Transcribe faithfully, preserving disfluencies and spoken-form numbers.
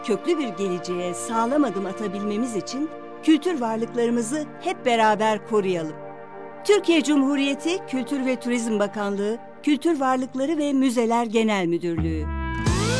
Köklü bir geleceğe sağlam adım atabilmemiz için kültür varlıklarımızı hep beraber koruyalım. Türkiye Cumhuriyeti Kültür ve Turizm Bakanlığı, Kültür Varlıkları ve Müzeler Genel Müdürlüğü